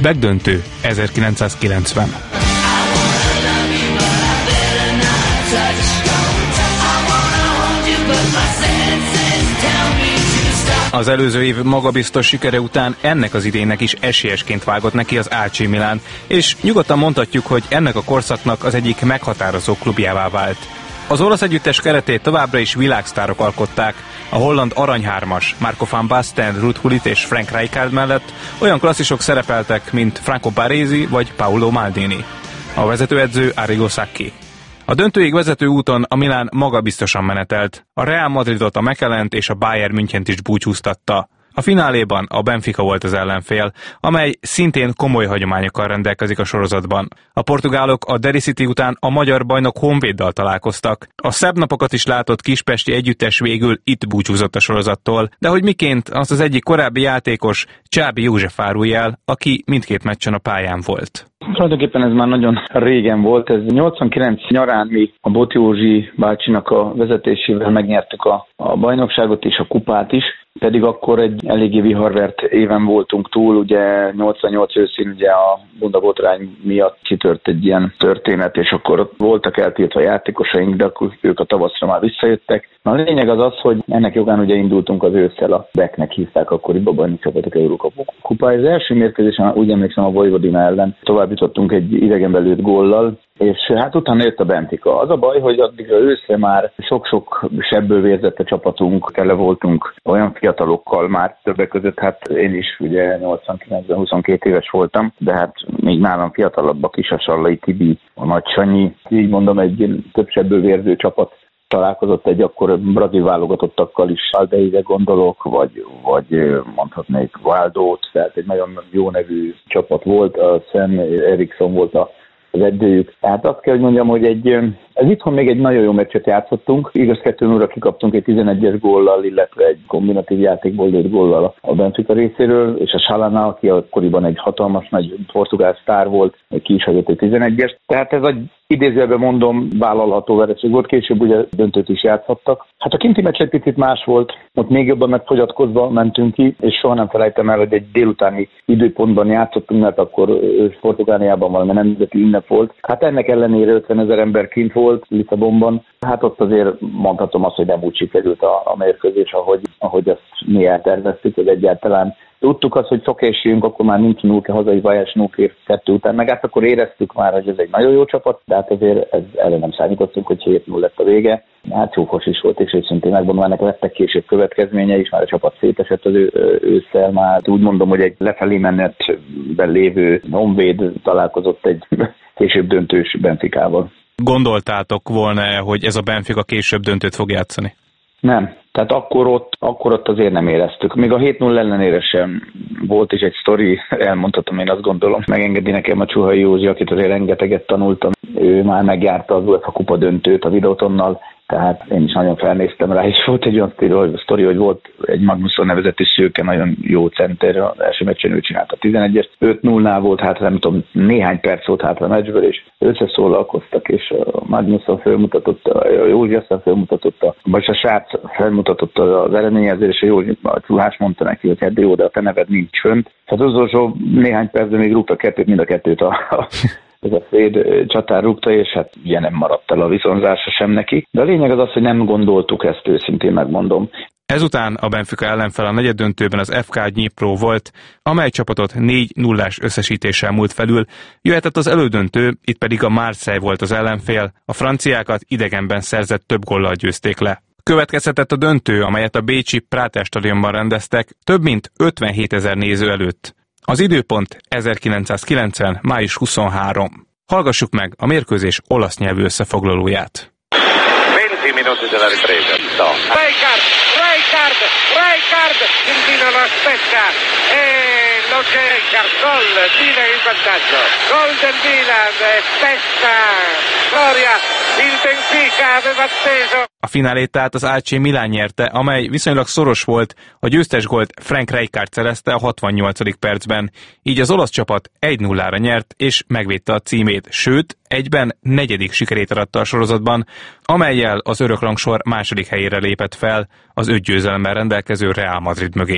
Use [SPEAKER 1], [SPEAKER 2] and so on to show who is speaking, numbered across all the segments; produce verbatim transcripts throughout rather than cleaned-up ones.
[SPEAKER 1] Begdöntő ezerkilencszázkilencven. Az előző év magabiztos sikere után ennek az idénynek is esélyesként vágott neki az á cé Milán, és nyugodtan mondhatjuk, hogy ennek a korszaknak az egyik meghatározó klubjává vált. Az olasz együttes keretét továbbra is világsztárok alkották, a holland aranyhármas Marco van Basten, Ruud Gullit és Frank Rijkaard mellett olyan klasszisok szerepeltek, mint Franco Baresi vagy Paolo Maldini. A vezetőedző Arrigo Sacchi. A döntőig vezető úton a Milán magabiztosan menetelt, a Real Madridot, a Mechelent és a Bayern Münchent is búcsúztatta. A fináléban a Benfica volt az ellenfél, amely szintén komoly hagyományokkal rendelkezik a sorozatban. A portugálok a Derry City után a magyar bajnok Honvéddal találkoztak. A szebb napokat is látott kispesti együttes végül itt búcsúzott a sorozattól, de hogy miként, azt az egyik korábbi játékos, Csábi József árulja el, aki mindkét meccsen a pályán volt.
[SPEAKER 2] Tulajdonképpen ez már nagyon régen volt, ez nyolcvankilenc nyarán mi a Bot Józsi bácsinak a vezetésével megnyertük a, a bajnokságot és a kupát is, pedig akkor egy eléggé viharvert éven voltunk túl, ugye nyolcvannyolc őszén ugye a bundabotrány miatt kitört egy ilyen történet, és akkor voltak eltiltva játékosaink, de akkor ők a tavaszra már visszajöttek. Na, a lényeg az az, hogy ennek jogán ugye indultunk az ősszel, a Becknek hívták akkoriban, bajnokságot Európa kupája. Az első mérkőzésen úgy emlékszem a Vojvodina ellen tovább jutottunk egy idegenbe lőtt góllal, és hát utána jött a Benfica. Az a baj, hogy addigra őszre már sok-sok sebből vérzett a csapatunk, tele voltunk olyan fiatalokkal már többek között, hát én is ugye nyolcvankilencben huszonkét éves voltam, de hát még nálam fiatalabbak is, a Sallai Tibi, a Nagy Sanyi, így mondom, egy több sebből vérző csapat találkozott egy akkor brazil válogatottakkal is, Aldeire gondolok, vagy, vagy mondhatnék Waldót, tehát egy nagyon jó nevű csapat volt, a Sam Eriksson volt a az edzőjük. Tehát azt kell, hogy mondjam, hogy egy, ez itthon még egy nagyon jó meccset játszottunk. Igaz, kettő nullra kikaptunk egy tizenegyes góllal, illetve egy kombinatív játékból lőtt góllal a Benfica részéről, és a Chalana, aki akkoriban egy hatalmas nagy portugál sztár volt, ki is hagyott egy tizenegyest. Tehát ez egy idézőjelben mondom, vállalható vereség volt, később ugye döntőt is játszhattak. Hát a kinti meccs egy picit más volt, ott még jobban megfogyatkozva mentünk ki, és soha nem felejtem el, hogy egy délutáni időpontban játszottunk, mert akkor Portugáliában valami nemzeti ünnep volt. Hát ennek ellenére ötvenezer ember kint volt Lisszabonban. Hát ott azért mondhatom azt, hogy nem úgy sikerült a, a mérkőzés, ahogy, ahogy azt mi elterveztük, hogy egyáltalán tudtuk azt, hogy szokésünk, akkor már nincs Núke, hazai Vajás Núké kettő után, meg hát akkor éreztük már, hogy ez egy nagyon jó csapat, de hát azért ez, erre nem számítottunk, hogy hét null lett a vége. Hát csúfos is volt, és őszintén megmondom, ennek lettek később következménye is, már a csapat szétesett az ő, ősszel, már úgy mondom, hogy egy lefelé menetben lévő Honvéd találkozott egy később döntős Benficával.
[SPEAKER 1] Gondoltátok volna, hogy ez a Benfica később döntőt fog játszani?
[SPEAKER 2] Nem. Tehát akkor ott, akkor ott azért nem éreztük. Még a hét null ellenére sem volt is egy sztori, elmondhatom, én azt gondolom. Megengedi nekem a Csuhai Józsi, akit azért rengeteget tanultam. Ő már megjárta az UEFA kupa döntőt a Videótonnal, tehát én is nagyon felnéztem rá, és volt egy olyan sztori, hogy volt egy Magnusson nevezetű szőke, nagyon jó center, az első meccsen ő csinálta a tizenegyest, öt nullnál volt hátra, nem tudom, néhány perc volt hátra a meccsből, és összeszólalkoztak, és a Magnusson felmutatott, a Józsi aztán felmutatott, vagy a srác felmutatott az eredményezést, és a Józsi, a Csuhás mondta neki, hogy hát jó, de a te neved nincs fönt. Tehát az utolsó néhány percben még rúgta kettőt, mind a kettőt a, a ez a Svéd csatár rúgta, és hát ugye nem maradt el a viszonzása sem neki. De a lényeg az az, hogy nem gondoltuk ezt, őszintén megmondom.
[SPEAKER 1] Ezután a Benfica ellenfel a negyeddöntőben az ef ká Dnipro volt, amely csapatot négy nullás összesítéssel múlt felül, jöhetett az elődöntő, itt pedig a Marseille volt az ellenfél, a franciákat idegenben szerzett több góllal győzték le. Következhetett a döntő, amelyet a bécsi Prater stadionban rendeztek, több mint ötvenhétezer néző előtt. Az időpont ezerkilencszázkilencven. május huszonharmadika. Hallgassuk meg a mérkőzés olasz nyelvű összefoglalóját.
[SPEAKER 3] venti minuti della ripresa. No. Rijkaard, Rijkaard, Rijkaard, Quintino lo aspetta e lo c'è Rijkaard, gol, Milan in vantaggio. Gol del Milan, testa, storia, il Benfica aveva atteso.
[SPEAKER 1] A finálét tehát az á cé Milán nyerte, amely viszonylag szoros volt, a győztes gólt Frank Rijkaard szerezte a hatvannyolcadik percben, így az olasz csapat egy nullára nyert és megvédte a címét, sőt, egyben negyedik sikerét aratta a sorozatban, amellyel az örökrangsor második helyére lépett fel az öt győzelemmel rendelkező Real Madrid mögé.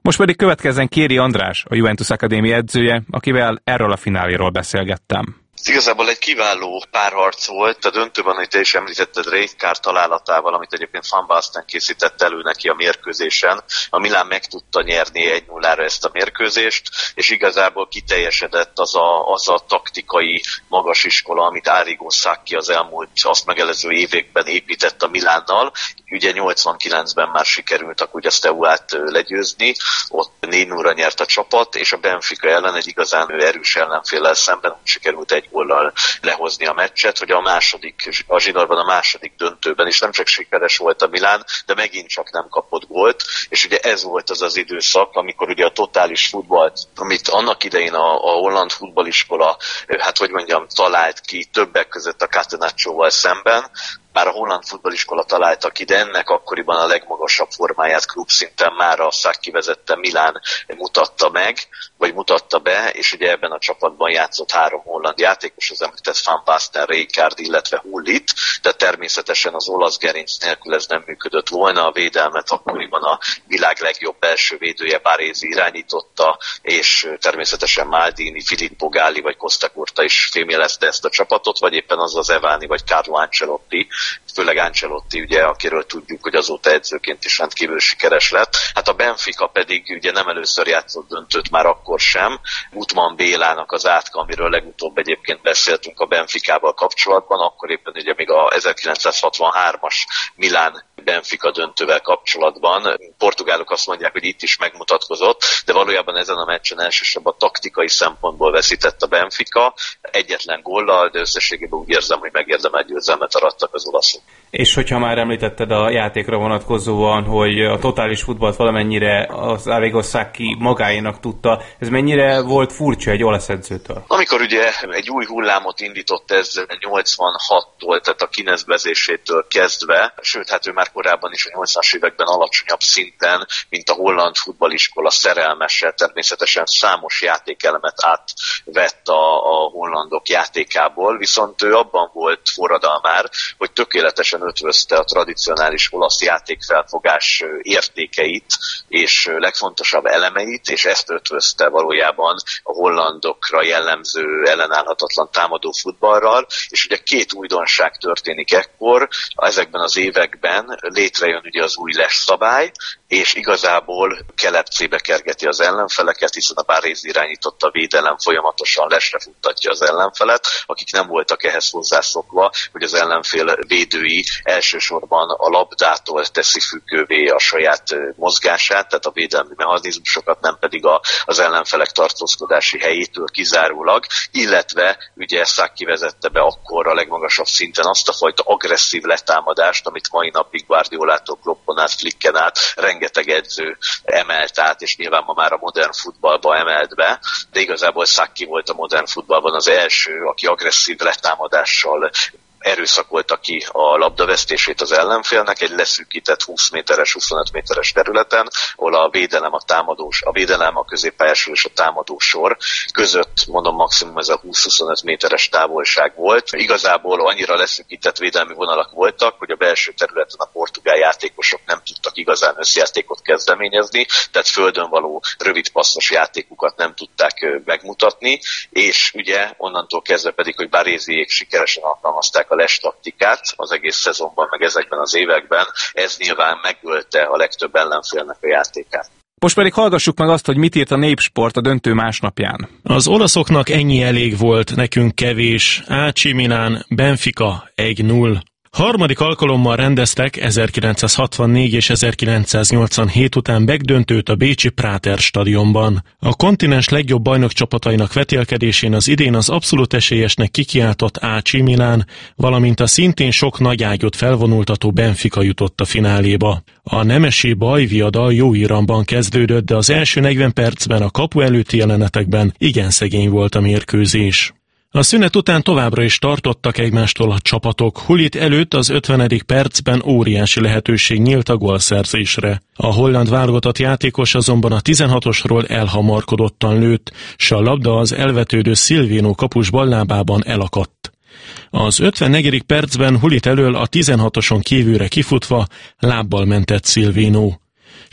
[SPEAKER 1] Most pedig következzen Kéri András, a Juventus Akadémia edzője, akivel erről a fináléról beszélgettem.
[SPEAKER 4] Igazából egy kiváló párharc volt, a döntőben, hogy te is említetted, Rijkaard találatával, amit egyébként Van Basten készített elő neki a mérkőzésen. A Milán meg tudta nyerni egy nullára ezt a mérkőzést, és igazából kiteljesedett az a, az a taktikai magasiskola, amit Arrigo Sacchi az elmúlt, azt megelőző években épített a Milánnal. Ugye nyolcvankilencben már sikerült a Steauát legyőzni, ott négy nullra nyert a csapat, és a Benfica ellen egy igazán erős ellenféllel szemben sikerült egy góllal lehozni a meccset, hogy a második, a zsinórban a második döntőben is nem csak sikeres volt a Milán, de megint csak nem kapott gólt, és ugye ez volt az az időszak, amikor ugye a totális futballt, amit annak idején a, a holland futballiskola, hát hogy mondjam, talált ki többek között a Catenaccioval szemben, már a holland futballiskola találta ki, de ennek akkoriban a legmagasabb formáját klubszinten már a Sacchi vezette Milán mutatta meg, vagy mutatta be, és ugye ebben a csapatban játszott három holland játékos, az említett Van Basten, Rijkaard, illetve Hullit, de természetesen az olasz gerinc nélkül ez nem működött volna, a védelmet akkoriban a világ legjobb belső védője Baresi irányította, és természetesen Maldini, Filippo Galli vagy Costa Curta is fémjelezte ezt a csapatot, vagy éppen az az Evani vagy Carlo Ancelotti, főleg Ancelotti, ugye, akiről tudjuk, hogy azóta edzőként is rendkívül sikeres lett. Hát a Benfica pedig ugye nem először játszott döntőt, már akkor sem. Gutman Bélának az átka, amiről legutóbb egyébként beszéltünk a Benficával kapcsolatban, akkor éppen ugye még a ezerkilencszázhatvanhármas Milán Benfica döntővel kapcsolatban. Portugálok azt mondják, hogy itt is megmutatkozott, de valójában ezen a meccsen elsősorban a taktikai szempontból veszített a Benfica. Egyetlen góllal, de összességében úgy érzem, hogy megérdemelt győzelmet arattak az olaszok.
[SPEAKER 1] És hogyha már említetted a játékra vonatkozóan, hogy a totális futballt valamennyire az Arrigo Sacchi magáénak tudta, ez mennyire volt furcsa egy olasz edzőtől?
[SPEAKER 4] Amikor ugye egy új hullámot indított ezzel nyolcvanhattól, tehát a kinezbezésétől kezdve, sőt, hát ő már korábban is a nyolcvanas években alacsonyabb szinten, mint a holland futballiskola szerelmese, természetesen számos játékelemet átvett a, a hollandok játékából, viszont ő abban volt forradalmár, hogy tökéletesen ötvözte a tradicionális olasz játékfelfogás értékeit és legfontosabb elemeit, és ezt ötvözte valójában a hollandokra jellemző ellenállhatatlan támadó futballral, és ugye két újdonság történik ekkor, ezekben az években létrejön ugye az új les szabály, és igazából kelepcébe kergeti az ellenfeleket, hiszen a Baresi irányította védelem folyamatosan lesre futtatja az ellenfelet, akik nem voltak ehhez hozzászokva, hogy az ellenfél védői elsősorban a labdától teszi függővé a saját mozgását, tehát a védelmi mechanizmusokat, nem pedig a, az ellenfelek tartózkodási helyétől kizárólag, illetve ugye Sacchi vezette be akkor a legmagasabb szinten azt a fajta agresszív letámadást, amit mai napig Guardiolától Kloppon át, Flicken át rengeteg edző emelt át, és nyilván ma már a modern futballba emelt be, de igazából Sacchi volt a modern futballban az első, aki agresszív letámadással erőszakolta ki a labdavesztését az ellenfélnek egy leszűkített húsz méteres, huszonöt méteres területen, ahol a védelem, a támadós, a védelem, a középpályásról és a támadó sor között, mondom, maximum ez a húsz-huszonöt méteres távolság volt. Igazából annyira leszűkített védelmi vonalak voltak, hogy a belső területen a portugál játékosok nem tudtak igazán összjátékot kezdeményezni, tehát földön való rövid passzos játékukat nem tudták megmutatni, és ugye onnantól kezdve pedig, hogy Baresiék sikeresen alkalmazták a les taktikát az egész szezonban, meg ezekben az években, ez nyilván megölte a legtöbb ellenfélnek a játékát.
[SPEAKER 1] Most pedig hallgassuk meg azt, hogy mit írt a Népsport a döntő másnapján.
[SPEAKER 5] Az olaszoknak ennyi elég volt, nekünk kevés. á cé Milán, Benfica egy null. Harmadik alkalommal rendeztek ezerkilencszázhatvannégy és ezerkilencszáznyolcvanhét után megdöntőt a bécsi Prater stadionban. A kontinens legjobb bajnokcsapatainak vetélkedésén az idén az abszolút esélyesnek kikiáltott á cé Milán, valamint a szintén sok nagyágyút felvonultató Benfica jutott a fináléba. A nemesi bajviadal jó iramban kezdődött, de az első negyven percben a kapu előtti jelenetekben igen szegény volt a mérkőzés. A szünet után továbbra is tartottak egymástól a csapatok. Hullit előtt az ötvenedik percben óriási lehetőség nyílt a gólszerzésre. A holland válogatott játékos azonban a tizenhatosról elhamarkodottan lőtt, s a labda az elvetődő Silvino kapus ballábában elakadt. Az ötvennegyedik percben Hullit elől a tizenhatoson kívülre kifutva lábbal mentett Silvino.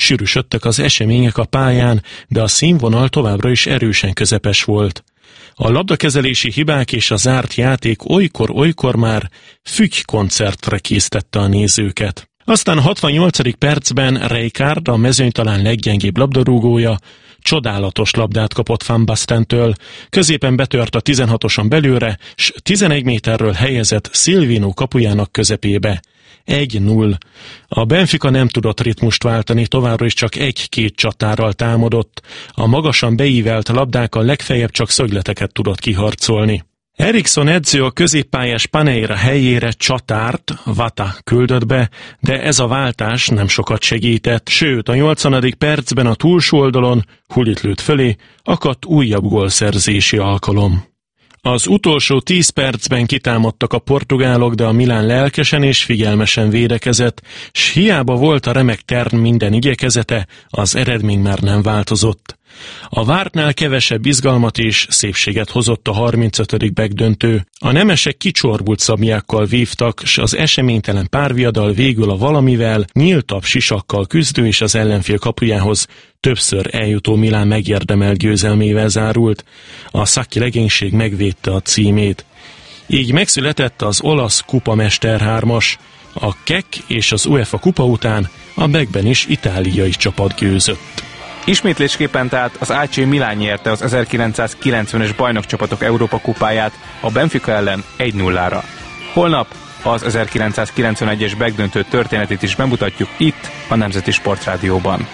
[SPEAKER 5] Sűrűsödtek az események a pályán, de a színvonal továbbra is erősen közepes volt. A labdakezelési hibák és a zárt játék olykor-olykor már fügykoncertre késztette a nézőket. Aztán a hatvannyolcadik percben Rijkaard, a mezőny talán leggyengébb labdarúgója, csodálatos labdát kapott Van Bastentől, középen betört a tizenhatoson belőle, s tizenegy méterről helyezett Silvino kapujának közepébe. egy null. A Benfica nem tudott ritmust váltani, továbbra is csak egy-két csatárral támadott. A magasan beívelt labdákkal legfeljebb csak szögleteket tudott kiharcolni. Eriksson edző a középpályás Paneira helyére csatárt, Vata küldött be, de ez a váltás nem sokat segített, sőt a nyolcvanadik percben a túlsó oldalon, Gullit lőtt fölé, akadt újabb gólszerzési alkalom. Az utolsó tíz percben kitámadtak a portugálok, de a Milán lelkesen és figyelmesen védekezett, s hiába volt a remek Tern minden igyekezete, az eredmény már nem változott. A vártnál kevesebb izgalmat és szépséget hozott a harmincötödik begdöntő. A nemesek kicsorbult szabjákkal vívtak, s az eseménytelen párviadal végül a valamivel, nyíltabb sisakkal küzdő és az ellenfél kapujához többször eljutó Milán megérdemelt győzelmével zárult. A Sacchi legénység megvédte a címét. Így megszületett az olasz kupamester hármas. A Kek és az UEFA kupa után a Begben is itáliai csapat győzött.
[SPEAKER 1] Ismétlésképpen tehát az á cé Milán nyerte az ezerkilencszázkilencvenes bajnokcsapatok Európa kupáját a Benfica ellen egy nullára. Holnap az ezerkilencszázkilencvenegyes begdöntő történetét is bemutatjuk itt a Nemzeti Sportrádióban.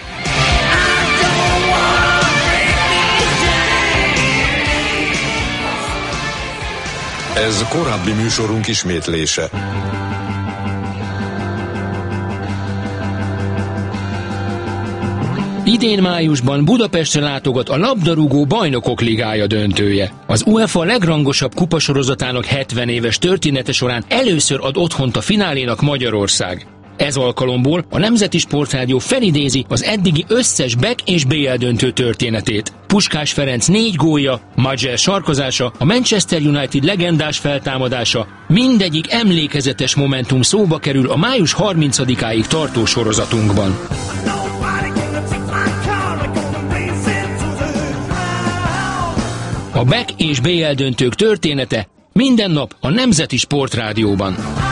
[SPEAKER 6] Ez korábbi műsorunk ismétlése.
[SPEAKER 7] Idén májusban Budapestre látogat a labdarúgó bajnokok ligája döntője. Az UEFA legrangosabb kupasorozatának hetven éves története során először ad otthont a finálénak Magyarország. Ez alkalomból a Nemzeti Sportrádió felidézi az eddigi összes Bek és bé el döntő történetét. Puskás Ferenc négy gólja, Majer sarkozása, a Manchester United legendás feltámadása, mindegyik emlékezetes momentum szóba kerül a május harmincadikáig tartó sorozatunkban. A Bek és bé el döntők története minden nap a Nemzeti Sportrádióban.